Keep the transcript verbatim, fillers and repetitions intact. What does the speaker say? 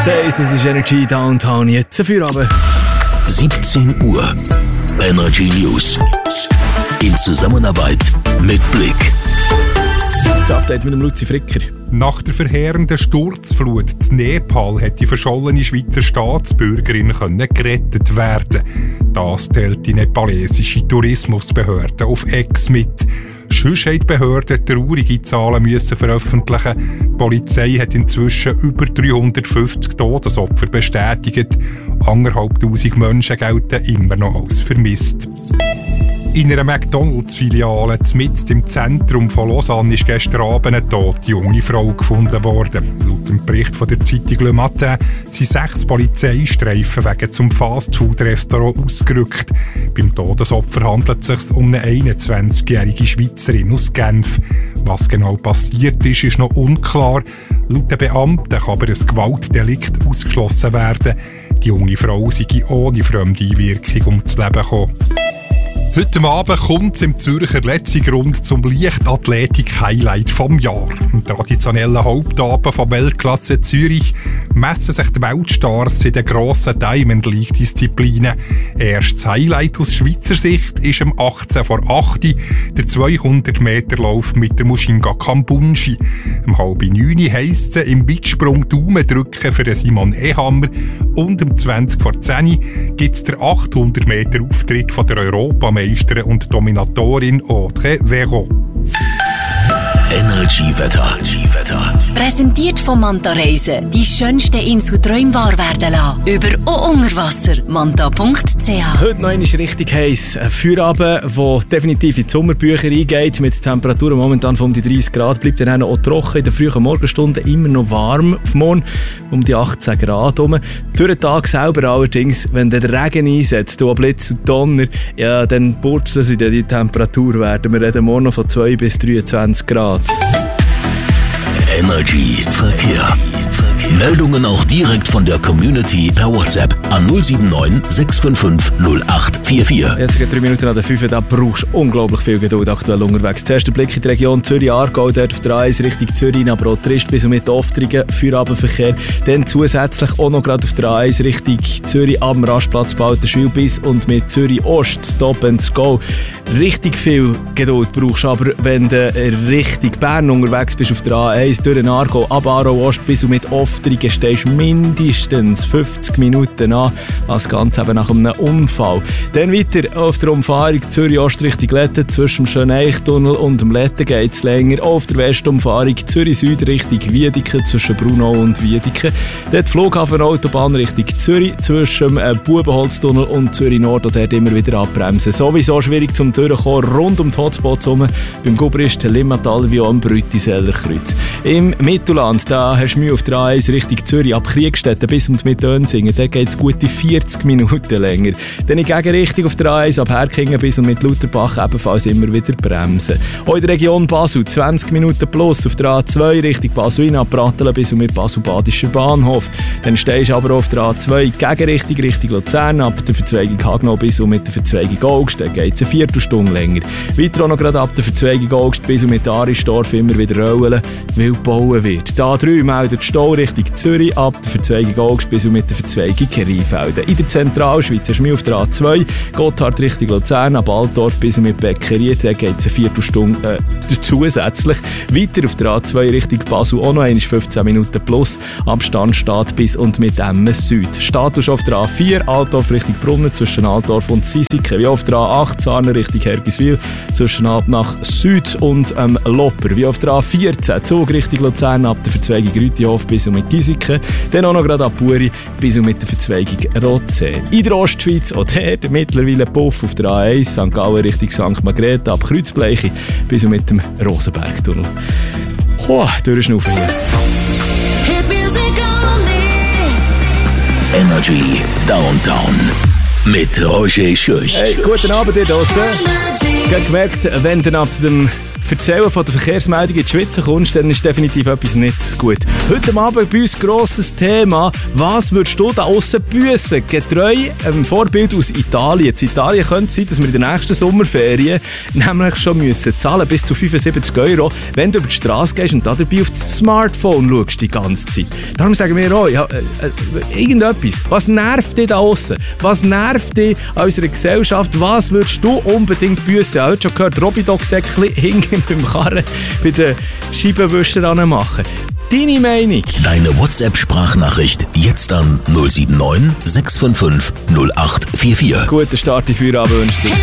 Das ist Energy Downtown, jetzt für Abend. siebzehn Uhr. Energy News. In Zusammenarbeit mit Blick. Das Update mit dem Luzi Fricker. Nach der verheerenden Sturzflut in Nepal hat die verschollene Schweizer Staatsbürgerin können gerettet werden. Das teilt die nepalesische Tourismusbehörde auf X mit. Sonst haben die Behörden traurige Zahlen müssen veröffentlichen. Die Polizei hat inzwischen über dreihundertfünfzig Todesopfer bestätigt. Anderthalbtausend Menschen gelten immer noch als vermisst. In einer McDonalds-Filiale mitten im Zentrum von Lausanne ist gestern Abend eine tote junge Frau gefunden worden. Laut dem Bericht von der Zeitung Le Matin sind sechs Polizeistreifen wegen zum Fastfood-Restaurant ausgerückt. Beim Todesopfer handelt es sich um eine einundzwanzigjährige Schweizerin aus Genf. Was genau passiert ist, ist noch unklar. Laut den Beamten kann aber ein Gewaltdelikt ausgeschlossen werden. Die junge Frau sei ohne fremde Einwirkung ums Leben gekommen. Heute Abend kommt es im Zürcher Letzigrund zum Leichtathletik-Highlight vom Jahr. Im traditionellen Hauptabend von Weltklasse Zürich messen sich die Weltstars in den grossen Diamond League-Disziplinen. Erstes Highlight aus Schweizer Sicht ist am achtzehn vor acht der zweihundert Meter Lauf mit der Mushinga Kambunji. Um halb neun heisst es im Weitsprung Daumen drücken für Simon Ehammer und um zwanzig vor zehn gibt es den achthundert Meter Auftritt von der Europameisterin und Dominatorin Audrey Vero. Energy-Wetter. Präsentiert von Manta Reisen. Die schönste Insel Träume wahr werden lassen. Über und unter Wasser. manta punkt c h. Heute noch einmal richtig heiß. Ein Feierabend, der definitiv in die Sommerbücher eingeht. Mit Temperaturen momentan von um die dreißig Grad. Bleibt dann auch trocken. In den frühen Morgenstunden immer noch warm. Auf morgen um die achtzehn Grad herum. Durch den Tag selber allerdings, wenn der Regen einsetzt, du Blitz und Donner, ja, dann purzeln sie die Temperatur werden. Wir reden morgen noch von zwei bis dreiundzwanzig Grad. Energy Verkehr. Meldungen auch direkt von der Community per WhatsApp an null sieben neun sechs fünf fünf null acht vier vier. Jetzt sind drei Minuten an der fünf, da brauchst du unglaublich viel Geduld aktuell unterwegs. Zuerst der Blick in die Region Zürich-Aargau, dort auf der A eins Richtung Zürich, aber auch Trist bis und mit Oftrigen, Feierabendverkehr. Dann zusätzlich auch noch gerade auf der A eins Richtung Zürich am Rastplatz Baltenschwil bis und mit Zürich-Ost, Stop and Go. Richtig viel Geduld brauchst du aber, wenn du Richtung Bern unterwegs bist auf der A eins, durch den Aargau, ab Aarau-Ost bis und mit Oftrigen stehst mindestens fünfzig Minuten an, das Ganze eben nach einem Unfall. Dann weiter auf der Umfahrung Zürich-Ost Richtung Letten, zwischen dem Schöneichtunnel und dem Letten geht es länger. Auf der Westumfahrung Zürich-Süd Richtung Wiedeke, zwischen Brunau und Wiedeke. Dort Flughafenautobahn Richtung Zürich, zwischen dem Bubenholztunnel und Zürich-Nord, und dort immer wieder abbremsen. Sowieso schwierig zum Durchkommen rund um die Hotspots herum, beim Gubrist, Limmatal wie auch am Brütiseller Kreuz. Im Mittelland, da hast du Mühe auf der A eins Richtung Zürich, ab Kriegstetten bis und mit Önsingen, da geht es gute vierzig Minuten länger. Dann in Gegenrichtung auf der A eins ab Herkingen bis und mit Lutherbach ebenfalls immer wieder bremsen. Auch in der Region Basel zwanzig Minuten plus, auf der A zwei Richtung Basel ab Pratteln bis und mit Basel-Badischer Bahnhof. Dann stehst du aber auf der A zwei Gegenrichtung Richtung Luzern ab der Verzweigung Hagnau bis und mit der Verzweigung Augst, da geht es eine Viertelstunde länger. Weiter auch noch gerade ab der Verzweigung Augst bis und mit Aristorf immer wieder rollen, weil gebaut wird. Die A drei meldet Stau Richtung Zürich ab der Verzweigung Augst bis und mit der Verzweigung Rheinfelden. In der Zentralschweiz hast du auf der A zwei Gotthard Richtung Luzern ab Altdorf bis und mit Beckeried, da geht es eine Viertelstunde äh, zusätzlich. Weiter auf der A zwei Richtung Basel auch noch einmal fünfzehn Minuten plus. Abstand steht bis und mit Emmes Süd. Status auf der A vier Altdorf Richtung Brunnen zwischen Altdorf und Sisiken, wie auf der A acht Zahner Richtung Hergiswil zwischen Altnach Süd und ähm, Lopper, wie auf der A vierzehn Zug Richtung Luzern ab der Verzweigung Rütihof bis und mit Giesiken, dann auch noch gerade ab Buri bis und mit der Verzweigung Rotzee. In der Ostschweiz auch der mittlerweile Puff auf der A eins Sankt Gallen Richtung Sankt Margrethe ab Kreuzbleiche bis und mit dem Rosenbergtunnel. Hoa, durchschnaufen hier. Energy Downtown mit Roger Schürch. Hey, guten Abend dir draussen. Ich habe gemerkt, wenn dann ab dem Erzählen von der Verkehrsmeldung in die Schweiz kommst, dann ist definitiv etwas nicht gut. Heute Abend bei uns grosses Thema. Was würdest du da aussen büssen? Getreu einem Vorbild aus Italien. In Italien könnte es sein, dass wir in den nächsten Sommerferien nämlich schon müssen zahlen bis zu fünfundsiebzig Euro, wenn du über die Straße gehst und dabei auf das Smartphone schaust die ganze Zeit. Darum sagen wir auch, ja, äh, irgendetwas. Was nervt dich da aussen? Was nervt dich an unserer Gesellschaft? Was würdest du unbedingt büssen? Ich habe schon gehört, Robidoc-Säckchen hinten beim Karren bei den Scheibenwischern machen. Deine Meinung? Deine WhatsApp-Sprachnachricht jetzt an null sieben neun sechs fünf fünf null acht vier vier. Guten Start in Feierabend wünsche ich dir.